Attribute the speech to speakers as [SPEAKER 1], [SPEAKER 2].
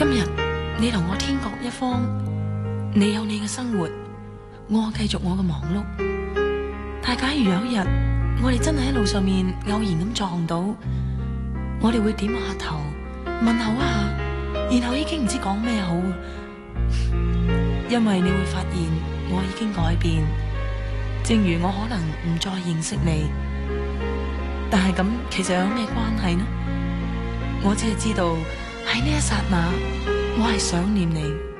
[SPEAKER 1] 今日你同我天各一方，你有你嘅生活，我繼續我嘅忙碌。但假如有一日我哋真係喺路上面偶然咁撞到，我哋會點下頭問候一下，然後已經唔知講咩好，因為你會發現我已經改變，正如我可能唔再認識你，但係咁其實有咩關係呢？我只係知道喺呢一剎那，我係想念你。